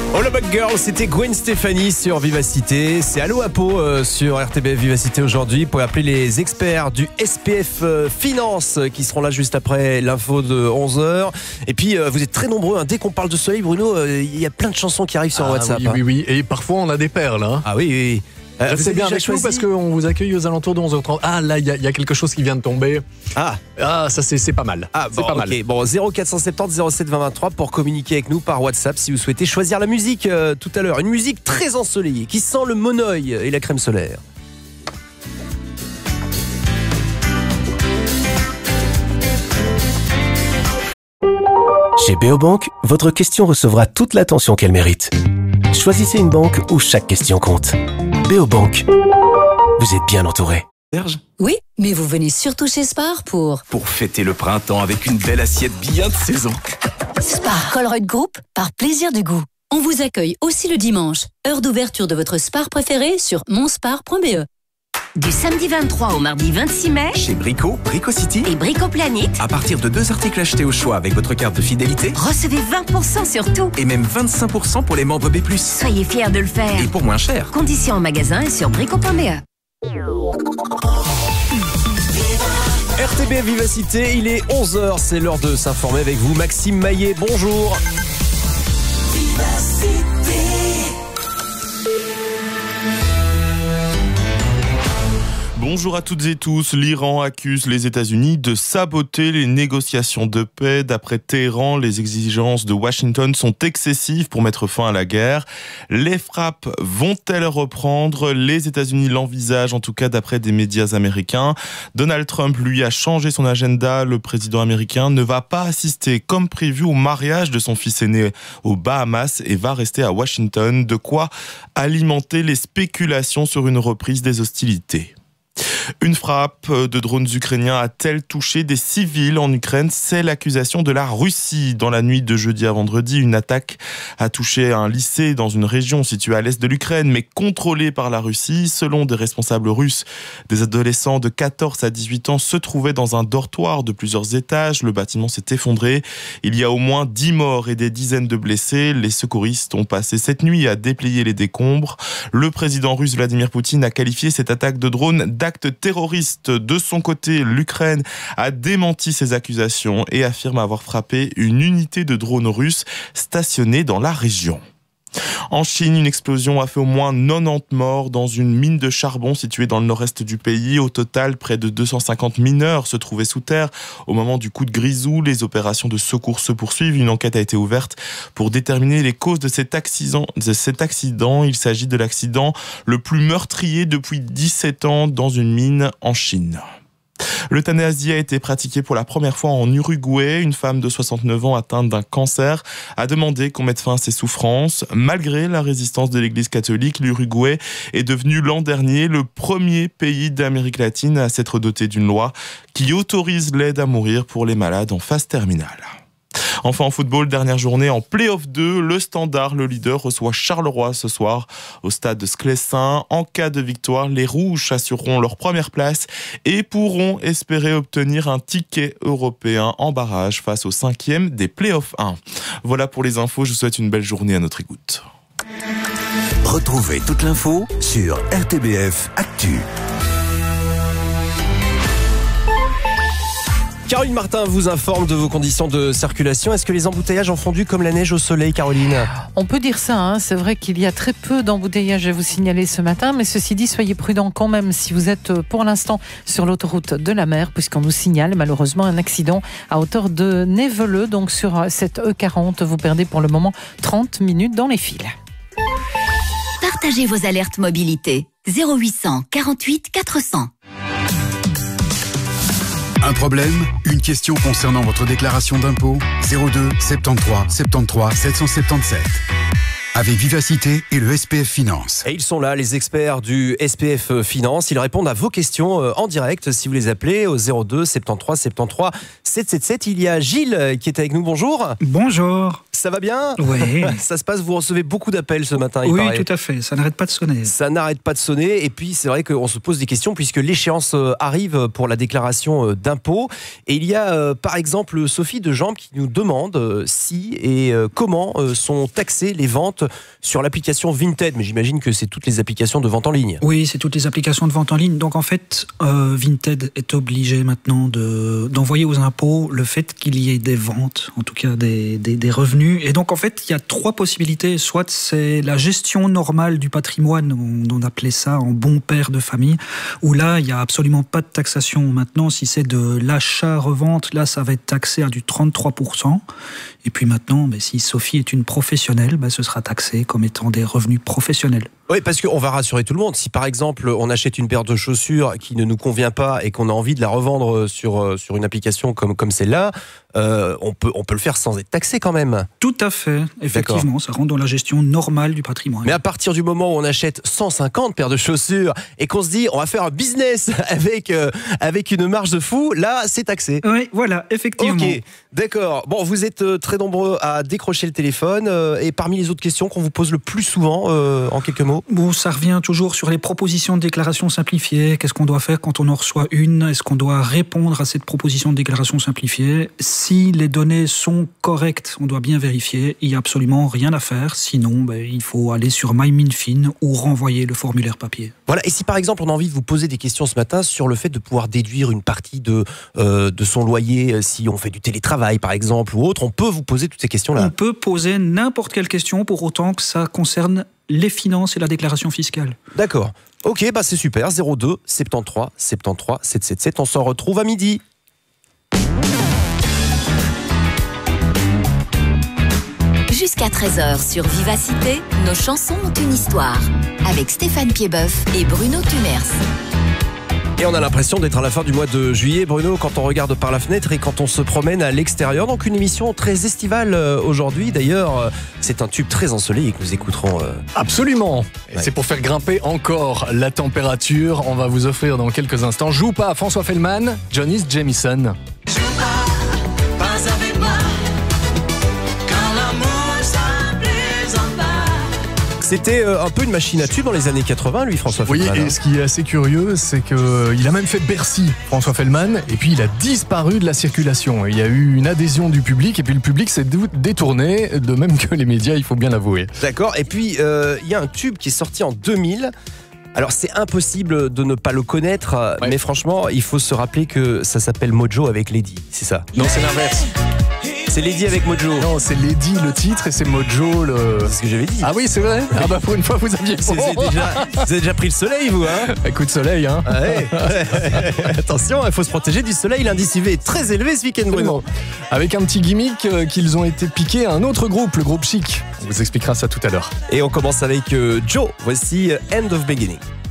Oh la Bug Girl, c'était Gwen Stefani sur Vivacité. C'est Allo Apo sur RTBF Vivacité aujourd'hui. Vous pouvez appeler les experts du SPF Finance qui seront là juste après l'info de 11h. Et puis vous êtes très nombreux, hein. Dès qu'on parle de soleil, Bruno, il y a plein de chansons qui arrivent sur WhatsApp. Oui. Et parfois on a des perles. Hein. Ah oui. C'est bien avec nous parce qu'on vous accueille aux alentours de 11h30. Ah là, il y a quelque chose qui vient de tomber. Ah ça c'est pas mal. C'est pas mal. Bon, 0470 07 20 23 pour communiquer avec nous par WhatsApp si vous souhaitez choisir la musique tout à l'heure. Une musique très ensoleillée qui sent le monoeil et la crème solaire. Chez Beobank, votre question recevra toute l'attention qu'elle mérite. Choisissez une banque où chaque question compte. Beobank. Vous êtes bien entouré. Serge ? Oui, mais vous venez surtout chez Spar pour fêter le printemps avec une belle assiette bien de saison. Spar Colruyt Group, par plaisir du goût. On vous accueille aussi le dimanche, heure d'ouverture de votre Spar préféré sur monspar.be. Du samedi 23 au mardi 26 mai, Chez Brico City et Brico Planet, à partir de 2 articles achetés au choix avec votre carte de fidélité, recevez 20% sur tout. et même 25% pour les membres B+. Soyez fiers de le faire. Et pour moins cher. Conditions en magasin et sur brico.be. RTBF Vivacité, il est 11h, c'est l'heure de s'informer avec vous. Maxime Maillet, bonjour. Bonjour à toutes et tous. L'Iran accuse les États-Unis de saboter les négociations de paix. D'après Téhéran, les exigences de Washington sont excessives pour mettre fin à la guerre. Les frappes vont-elles reprendre ? Les États-Unis l'envisagent, en tout cas d'après des médias américains. Donald Trump, lui, a changé son agenda. Le président américain ne va pas assister comme prévu au mariage de son fils aîné aux Bahamas et va rester à Washington. De quoi alimenter les spéculations sur une reprise des hostilités. Une frappe de drones ukrainiens a-t-elle touché des civils en Ukraine ? C'est l'accusation de la Russie. Dans la nuit de jeudi à vendredi, une attaque a touché un lycée dans une région située à l'est de l'Ukraine, mais contrôlée par la Russie. Selon des responsables russes, des adolescents de 14 à 18 ans se trouvaient dans un dortoir de plusieurs étages. Le bâtiment s'est effondré. Il y a au moins 10 morts et des dizaines de blessés. Les secouristes ont passé cette nuit à déplier les décombres. Le président russe Vladimir Poutine a qualifié cette attaque de drone d'acte terroriste. De son côté, l'Ukraine a démenti ces accusations et affirme avoir frappé une unité de drones russes stationnée dans la région. En Chine, une explosion a fait au moins 90 morts dans une mine de charbon située dans le nord-est du pays. Au total, près de 250 mineurs se trouvaient sous terre au moment du coup de grisou. Les opérations de secours se poursuivent. Une enquête a été ouverte pour déterminer les causes de cet accident. Il s'agit de l'accident le plus meurtrier depuis 17 ans dans une mine en Chine. L'euthanasie a été pratiquée pour la première fois en Uruguay. Une femme de 69 ans atteinte d'un cancer a demandé qu'on mette fin à ses souffrances. Malgré la résistance de l'Église catholique, l'Uruguay est devenu l'an dernier le premier pays d'Amérique latine à s'être doté d'une loi qui autorise l'aide à mourir pour les malades en phase terminale. Enfin en football, dernière journée en Play-off 2, le Standard, le leader, reçoit Charleroi ce soir au stade de Sclessin. En cas de victoire, les Rouges assureront leur première place et pourront espérer obtenir un ticket européen en barrage face au 5e des Play-off 1. Voilà pour les infos, je vous souhaite une belle journée à notre écoute. Retrouvez toute l'info sur RTBF Actu. Caroline Martin vous informe de vos conditions de circulation. Est-ce que les embouteillages ont fondu comme la neige au soleil, Caroline ? On peut dire ça, hein. C'est vrai qu'il y a très peu d'embouteillages à vous signaler ce matin, mais ceci dit, soyez prudents quand même si vous êtes pour l'instant sur l'autoroute de la mer, puisqu'on nous signale malheureusement un accident à hauteur de Néveleux. Donc sur cette E40, vous perdez pour le moment 30 minutes dans les fils. Partagez vos alertes mobilité. 0800 48 400. Un problème ? Une question concernant votre déclaration d'impôt ? 02 73 73 777. Avec Vivacité et le SPF Finance. Et ils sont là, les experts du SPF Finance. Ils répondent à vos questions en direct si vous les appelez au 02 73 73 777. Il y a Gilles qui est avec nous. Bonjour. Bonjour. ça va bien? Oui. Ça se passe, vous recevez beaucoup d'appels ce matin, il Oui, paraît. tout à fait, ça n'arrête pas de sonner. Ça n'arrête pas de sonner, et puis c'est vrai qu'on se pose des questions puisque l'échéance arrive pour la déclaration d'impôt. Et il y a par exemple Sophie de Jambes qui nous demande si et comment sont taxées les ventes sur l'application Vinted. Mais j'imagine que c'est toutes les applications de vente en ligne. Oui, c'est toutes les applications de vente en ligne. Donc en fait, Vinted est obligé maintenant d'envoyer aux impôts le fait qu'il y ait des ventes, en tout cas des revenus. Et donc en fait, il y a 3 possibilités. Soit c'est la gestion normale du patrimoine, on appelait ça en bon père de famille, où là, il n'y a absolument pas de taxation. Maintenant, si c'est de l'achat-revente, là, ça va être taxé à du 33%. Et puis maintenant, si Sophie est une professionnelle, ce sera taxé comme étant des revenus professionnels. Oui, parce qu'on va rassurer tout le monde. Si par exemple, on achète une paire de chaussures qui ne nous convient pas et qu'on a envie de la revendre sur une application comme celle-là, on peut le faire sans être taxé quand même. Tout à fait, effectivement, ça rentre dans la gestion normale du patrimoine. Mais à partir du moment où on achète 150 paires de chaussures et qu'on se dit on va faire un business avec une marge de fou, là c'est taxé. Oui, voilà, effectivement. Ok, d'accord. Bon, vous êtes très nombreux à décrocher le téléphone et parmi les autres questions qu'on vous pose le plus souvent, en quelques mots. Bon, ça revient toujours sur les propositions de déclaration simplifiée. Qu'est-ce qu'on doit faire quand on en reçoit une? Est-ce qu'on doit répondre à cette proposition de déclaration simplifiée? Si les données sont correctes, on doit bien vérifier. Il n'y a absolument rien à faire. Sinon, il faut aller sur MyMinFin ou renvoyer le formulaire papier. Voilà. Et si par exemple on a envie de vous poser des questions ce matin sur le fait de pouvoir déduire une partie de son loyer, si on fait du télétravail par exemple ou autre, on peut vous poser toutes ces questions-là. On peut poser n'importe quelle question pour autant que ça concerne les finances et la déclaration fiscale. D'accord. Ok, c'est super. 02 73 73 777. On s'en retrouve à midi. Jusqu'à 13h sur Vivacité, nos chansons ont une histoire. Avec Stéphane Piedboeuf et Bruno Tumers. Et on a l'impression d'être à la fin du mois de juillet, Bruno, quand on regarde par la fenêtre et quand on se promène à l'extérieur. Donc une émission très estivale aujourd'hui. D'ailleurs, c'est un tube très ensoleillé que nous écouterons. Absolument. Et c'est pour faire grimper encore la température. On va vous offrir dans quelques instants. Joue pas, François Fellman, Johnny Jamison. Pas avec moi, quand l'amour ça plaisante pas. C'était un peu une machine à tube dans les années 80, lui, François Fellman. Oui, et ce qui est assez curieux, c'est qu'il a même fait Bercy, François Fellman, et puis il a disparu de la circulation. Il y a eu une adhésion du public, et puis le public s'est détourné, de même que les médias, il faut bien l'avouer. D'accord, et puis il y a un tube qui est sorti en 2000. Alors c'est impossible de ne pas le connaître, mais franchement, il faut se rappeler que ça s'appelle Mojo avec Lady, c'est ça? Non, c'est l'inverse. C'est Lady avec Mojo. Non, c'est Lady le titre et c'est Mojo le... C'est ce que j'avais dit. Ah oui, c'est vrai. Ah pour une fois, vous aviez... Vous avez déjà pris le soleil, vous, hein? Coup de soleil, hein. Ouais. Attention, il faut se protéger du soleil. L'indice UV est très élevé ce week-end, Bruno. Avec un petit gimmick qu'ils ont été piqués à un autre groupe, le groupe Chic. On vous expliquera ça tout à l'heure. Et on commence avec Joe. Voici End of Beginning.